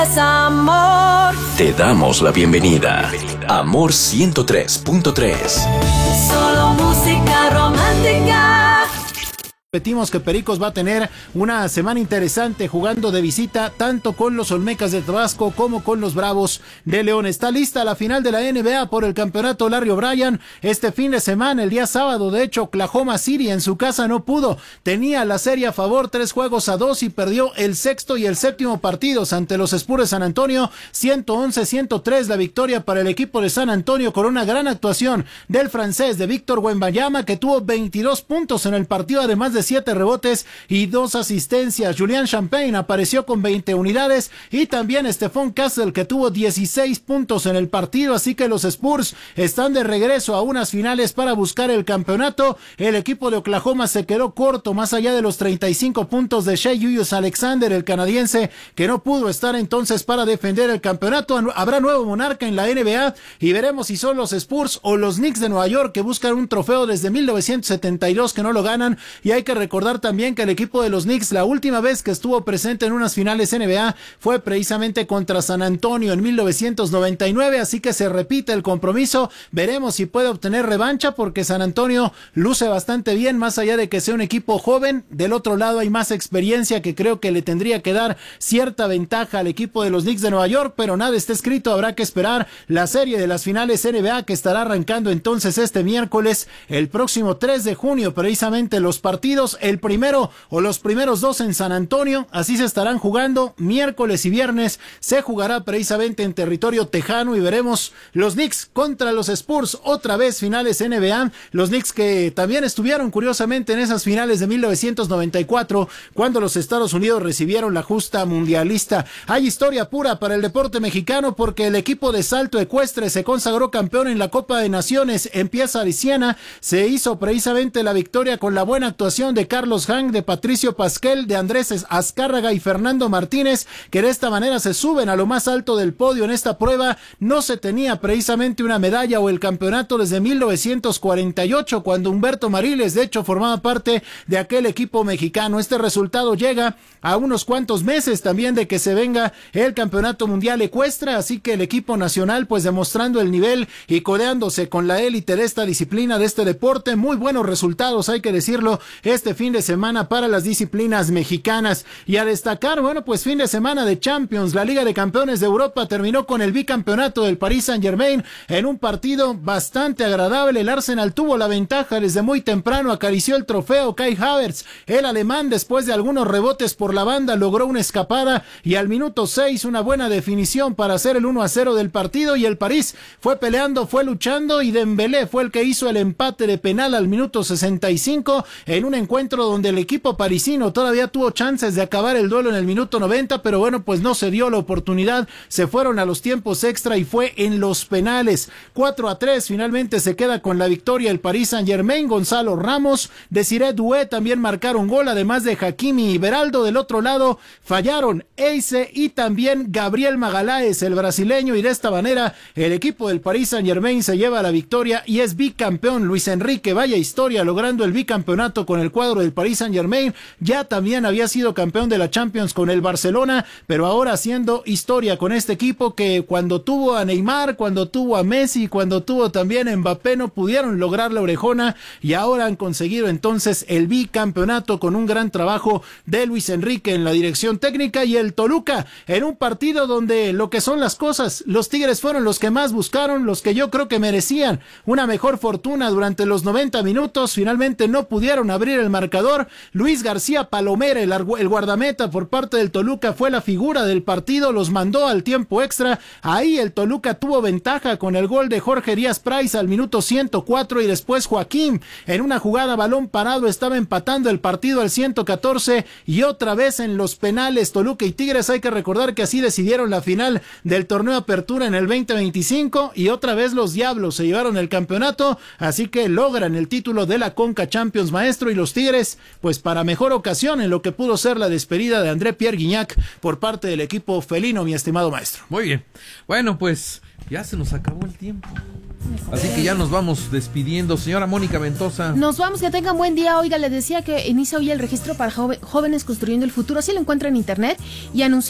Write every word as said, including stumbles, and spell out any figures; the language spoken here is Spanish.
Amor. Te damos la bienvenida. Amor ciento tres punto tres. Solo música romántica. Repetimos que Pericos va a tener una semana interesante jugando de visita tanto con los Olmecas de Tabasco como con los Bravos de León. Está lista la final de la N B A por el campeonato Larry O'Brien este fin de semana, el día sábado. De hecho, Oklahoma City en su casa no pudo. Tenía la serie a favor, tres juegos a dos, y perdió el sexto y el séptimo partidos ante los Spurs de San Antonio. ciento once a ciento tres la victoria para el equipo de San Antonio, con una gran actuación del francés de Víctor Wembanyama, que tuvo veintidós puntos en el partido, además de siete rebotes y dos asistencias. Julian Champagne apareció con veinte unidades, y también Stephon Castle, que tuvo dieciséis puntos en el partido. Así que los Spurs están de regreso a unas finales para buscar el campeonato. El equipo de Oklahoma se quedó corto, más allá de los treinta y cinco puntos de Shai Gilgeous-Alexander, el canadiense, que no pudo estar entonces para defender el campeonato. Habrá nuevo monarca en la N B A y veremos si son los Spurs o los Knicks de Nueva York, que buscan un trofeo desde mil novecientos setenta y dos que no lo ganan. Y hay que recordar también que el equipo de los Knicks, la última vez que estuvo presente en unas finales N B A fue precisamente contra San Antonio en mil novecientos noventa y nueve, así que se repite el compromiso. Veremos si puede obtener revancha, porque San Antonio luce bastante bien, más allá de que sea un equipo joven. Del otro lado hay más experiencia que creo que le tendría que dar cierta ventaja al equipo de los Knicks de Nueva York, pero nada está escrito. Habrá que esperar la serie de las finales N B A, que estará arrancando entonces este miércoles, el próximo tres de junio, precisamente los partidos. El primero o los primeros dos en San Antonio, así se estarán jugando. Miércoles y viernes se jugará precisamente en territorio tejano, y veremos los Knicks contra los Spurs, otra vez finales N B A. Los Knicks que también estuvieron curiosamente en esas finales de mil novecientos noventa y cuatro, cuando los Estados Unidos recibieron la justa mundialista. Hay historia pura para el deporte mexicano, porque el equipo de salto ecuestre se consagró campeón en la Copa de Naciones en Piazza Ariciana. Se hizo precisamente la victoria con la buena actuación de Carlos Hank, de Patricio Pasquel, de Andrés Azcárraga y Fernando Martínez, que de esta manera se suben a lo más alto del podio en esta prueba. No se tenía precisamente una medalla o el campeonato desde mil novecientos cuarenta y ocho, cuando Humberto Mariles de hecho formaba parte de aquel equipo mexicano. Este resultado llega a unos cuantos meses también de que se venga el campeonato mundial ecuestre, así que el equipo nacional pues demostrando el nivel y codeándose con la élite de esta disciplina, de este deporte. Muy buenos resultados, hay que decirlo, este fin de semana para las disciplinas mexicanas. Y a destacar, bueno, pues fin de semana de Champions. La Liga de Campeones de Europa terminó con el bicampeonato del Paris Saint-Germain en un partido bastante agradable. El Arsenal tuvo la ventaja desde muy temprano, acarició el trofeo Kai Havertz, el alemán, después de algunos rebotes por la banda, logró una escapada, y al minuto seis una buena definición para hacer el uno a cero del partido. Y el París fue peleando, fue luchando, y Dembélé fue el que hizo el empate de penal al minuto sesenta y cinco, en un encuentro donde el equipo parisino todavía tuvo chances de acabar el duelo en el minuto noventa, pero bueno, pues no se dio la oportunidad. Se fueron a los tiempos extra y fue en los penales. cuatro a tres finalmente se queda con la victoria el Paris Saint-Germain. Gonzalo Ramos, Desiré Doué también marcaron gol, además de Hakimi y Beraldo. Del otro lado fallaron Eize y también Gabriel Magaláes, el brasileño, y de esta manera el equipo del Paris Saint-Germain se lleva la victoria y es bicampeón. Luis Enrique, vaya historia, logrando el bicampeonato con el cuadro del Paris Saint-Germain. Ya también había sido campeón de la Champions con el Barcelona, pero ahora haciendo historia con este equipo que cuando tuvo a Neymar, cuando tuvo a Messi, cuando tuvo también a Mbappé, no pudieron lograr la orejona, y ahora han conseguido entonces el bicampeonato con un gran trabajo de Luis Enrique en la dirección técnica. Y el Toluca, en un partido donde lo que son las cosas, los Tigres fueron los que más buscaron, los que yo creo que merecían una mejor fortuna durante los noventa minutos, finalmente no pudieron abrir el marcador. Luis García Palomera, el, el guardameta por parte del Toluca, fue la figura del partido, los mandó al tiempo extra. Ahí el Toluca tuvo ventaja con el gol de Jorge Díaz Price al minuto ciento cuatro, y después Joaquín en una jugada balón parado estaba empatando el partido al ciento catorce. Y otra vez en los penales Toluca y Tigres. Hay que recordar que así decidieron la final del torneo Apertura en el veinte veinticinco, y otra vez los Diablos se llevaron el campeonato, así que logran el título de la Conca Champions, maestro. Y los Tigres, pues para mejor ocasión en lo que pudo ser la despedida de André Pierre Gignac por parte del equipo felino, mi estimado maestro. Muy bien, bueno, pues ya se nos acabó el tiempo. Así que ya nos vamos despidiendo. Señora Mónica Mendoza. Nos vamos, que tengan buen día. Oiga, le decía que inicia hoy el registro para jóvenes construyendo el futuro. Así lo encuentra en internet y anunció